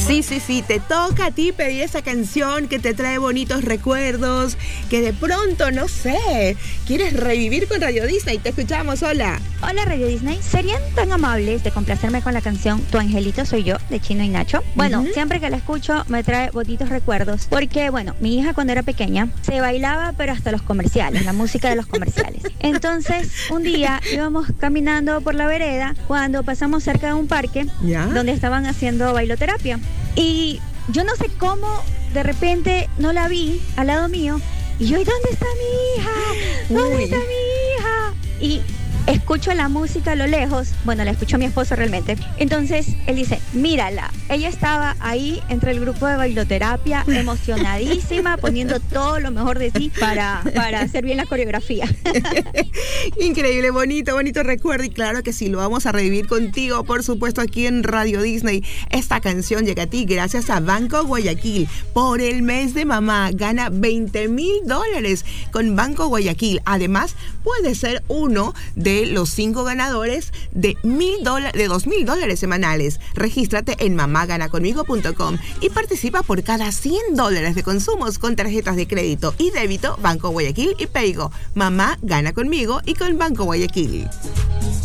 Sí, te toca a ti pedir esa canción que te trae bonitos recuerdos, que de pronto, no sé, quieres revivir con Radio Disney. Te escuchamos, hola. Hola Radio Disney, ¿serían tan amables de complacerme con la canción Tu Angelito Soy Yo, de Chino y Nacho? Bueno, siempre que la escucho me trae bonitos recuerdos, porque bueno, mi hija cuando era pequeña se bailaba pero hasta los comerciales, la música de los comerciales. Entonces, un día íbamos caminando por la vereda cuando pasamos cerca de un parque donde estaban haciendo bailoterapia. Y yo no sé cómo, de repente no la vi al lado mío. Y yo, ¿y dónde está mi hija? ¿Dónde está mi hija? Y escucho la música a lo lejos. Bueno, la escuchó mi esposo realmente. Entonces, él dice, mírala. Ella estaba ahí entre el grupo de bailoterapia, emocionadísima, poniendo todo lo mejor de sí para hacer bien la coreografía. Increíble, bonito recuerdo. Y claro que sí, lo vamos a revivir contigo, por supuesto, aquí en Radio Disney. Esta canción llega a ti gracias a Banco Guayaquil. Por el mes de mamá, gana $20,000 con Banco Guayaquil. Además, puede ser uno de los 5 ganadores de $2,000 semanales. Regístrate en mamaganaconmigo.com y participa por cada $100 de consumos con tarjetas de crédito y débito Banco Guayaquil y Paygo. Mamá gana conmigo y con Banco Guayaquil.